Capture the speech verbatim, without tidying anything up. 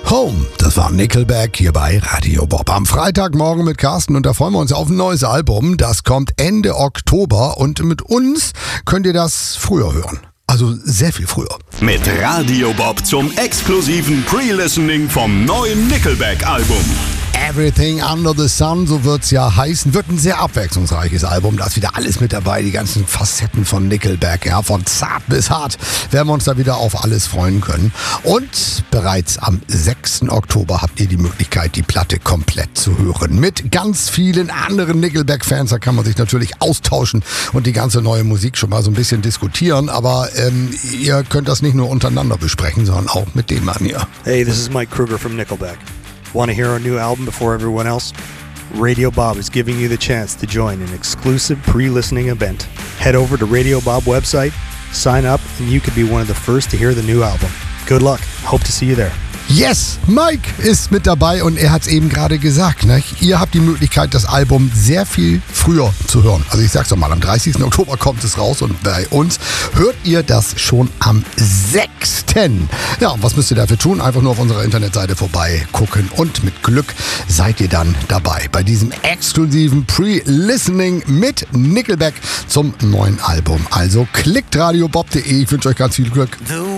Home, das war Nickelback hier bei Radio Bob. Am Freitagmorgen mit Carsten und da freuen wir uns auf ein neues Album. Das kommt Ende Oktober und mit uns könnt ihr das früher hören. Also sehr viel früher. Mit Radio Bob zum exklusiven Pre-Listening vom neuen Nickelback-Album. Everything Under the Sun, so wird's ja heißen, wird ein sehr abwechslungsreiches Album. Da ist wieder alles mit dabei, die ganzen Facetten von Nickelback, ja, von zart bis hart. Werden wir uns da wieder auf alles freuen können. Und bereits am sechsten Oktober habt ihr die Möglichkeit, die Platte komplett zu hören. Mit ganz vielen anderen Nickelback-Fans, da kann man sich natürlich austauschen und die ganze neue Musik schon mal so ein bisschen diskutieren. Aber ähm, ihr könnt das nicht nur untereinander besprechen, sondern auch mit dem Mann hier. Hey, this is Mike Kruger from Nickelback. Want to hear our new album before everyone else? Radio Bob is giving you the chance to join an exclusive pre-listening event. Head over to Radio Bob website, sign up, and you could be one of the first to hear the new album. Good luck. Hope to see you there. Yes, Mike ist mit dabei und er hat es eben gerade gesagt. Ne? Ihr habt die Möglichkeit, das Album sehr viel früher zu hören. Also ich sag's doch mal, am dreißigsten Oktober kommt es raus und bei uns hört ihr das schon am sechsten Ja, und was müsst ihr dafür tun? Einfach nur auf unserer Internetseite vorbei gucken und mit Glück seid ihr dann dabei bei diesem exklusiven Pre-Listening mit Nickelback zum neuen Album. Also klickt radiobob punkt de. Ich wünsche euch ganz viel Glück. The